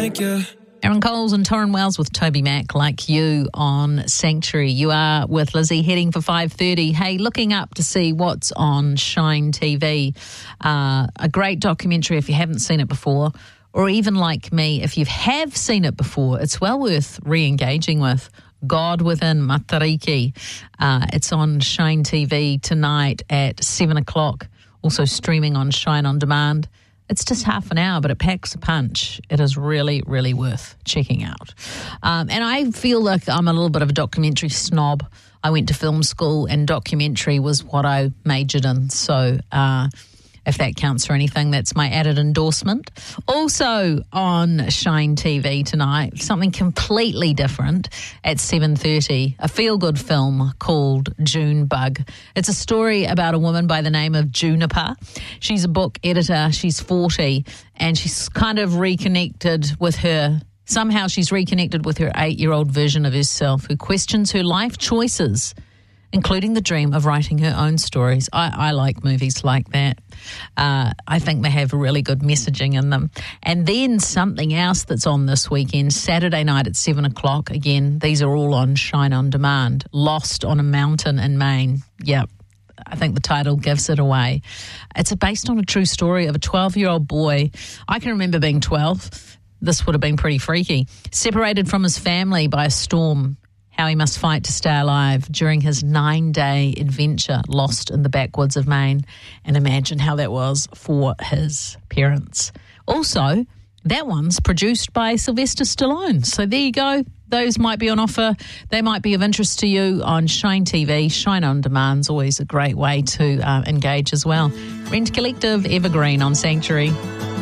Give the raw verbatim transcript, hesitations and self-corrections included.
thank you. Aaron Coles and Torrin Wells with Toby Mac, Like You on Sanctuary. You are with Lizzie, heading for five thirty. Hey, looking up to see what's on Shine T V. Uh, a great documentary if you haven't seen it before, or even like me, if you have seen it before, it's well worth re-engaging with. God Within Matariki. Uh, it's on Shine T V tonight at seven o'clock, also streaming on Shine On Demand. It's just half an hour, but it packs a punch. It is really, really worth checking out. Um, and I feel like I'm a little bit of a documentary snob. I went to film school and documentary was what I majored in. So uh, if that counts for anything, that's my added endorsement. Also on Shine T V tonight, something completely different at seven thirty, a feel-good film called June Bug. It's a story about a woman by the name of Juniper. She's a book editor. She's forty, and she's kind of reconnected with her Somehow she's reconnected with her eight-year-old version of herself who questions her life choices, including the dream of writing her own stories. I, I like movies like that. Uh, I think they have really good messaging in them. And then something else that's on this weekend, Saturday night at seven o'clock. Again, these are all on Shine On Demand. Lost on a Mountain in Maine. Yep. I think the title gives it away. It's based on a true story of a twelve-year-old boy. I can remember being twelve. This would have been pretty freaky. Separated from his family by a storm. How he must fight to stay alive during his nine-day adventure lost in the backwoods of Maine. And imagine how that was for his parents. Also, that one's produced by Sylvester Stallone. So there you go. Those might be on offer. They might be of interest to you on Shine T V. Shine On Demand's always a great way to uh, engage as well. Rent Collective, Evergreen on Sanctuary.